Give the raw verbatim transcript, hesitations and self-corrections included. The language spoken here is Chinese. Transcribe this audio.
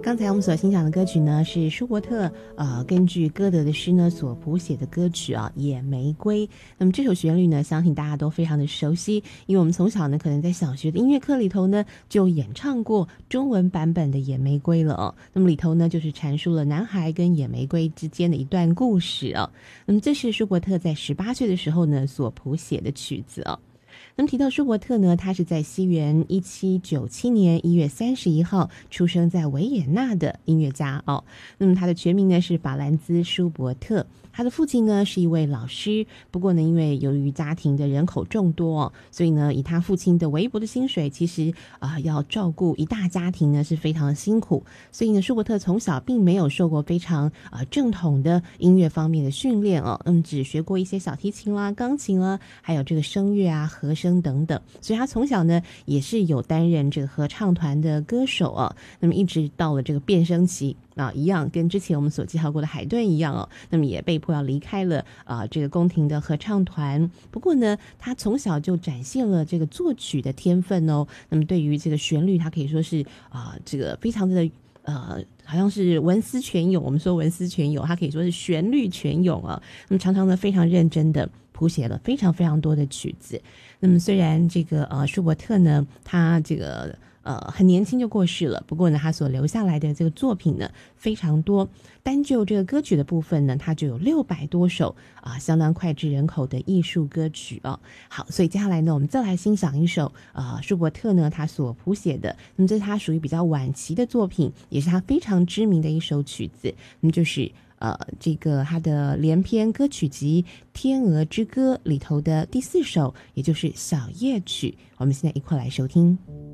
刚才我们所欣赏的歌曲呢，是舒伯特呃根据歌德的诗呢所谱写的歌曲啊，《野玫瑰》。那么这首旋律呢，相信大家都非常的熟悉，因为我们从小呢，可能在小学的音乐课里头呢，就演唱过中文版本的《野玫瑰》了哦。那么里头呢，就是阐述了男孩跟野玫瑰之间的一段故事哦。那么这是舒伯特在十八岁的时候呢所谱写的曲子哦。那么提到舒伯特呢，他是在西元一七九七年一月三十一号出生在维也纳的音乐家哦。那么他的全名呢是法兰兹·舒伯特，他的父亲呢是一位老师，不过呢，因为由于家庭的人口众多哦，所以呢，以他父亲的微薄的薪水，其实啊、呃、要照顾一大家庭呢是非常的辛苦。所以呢，舒伯特从小并没有受过非常啊、呃、正统的音乐方面的训练哦，嗯，只学过一些小提琴啦、钢琴啦，还有这个声乐啊、和声等等。所以他从小呢也是有担任这个合唱团的歌手哦。那么一直到了这个变声期啊，一样跟之前我们所介绍过的海顿一样哦，那么也被迫要离开了啊这个宫廷的合唱团。不过呢，他从小就展现了这个作曲的天分哦。那么对于这个旋律，他可以说是啊这个非常的呃，好像是文思泉涌。我们说文思泉涌，他可以说是旋律泉涌啊。那么常常呢非常认真的谱写了非常非常多的曲子。那么虽然这个呃舒伯特呢，他这个呃很年轻就过世了，不过呢他所留下来的这个作品呢非常多。单就这个歌曲的部分呢，它就有六百多首啊、呃，相当脍炙人口的艺术歌曲哦。好，所以接下来呢，我们再来欣赏一首呃舒伯特呢他所谱写的，那么这是他属于比较晚期的作品，也是他非常知名的一首曲子，那么就是呃这个他的连篇歌曲集《天鹅之歌》里头的第四首，也就是小夜曲。我们现在一块来收听。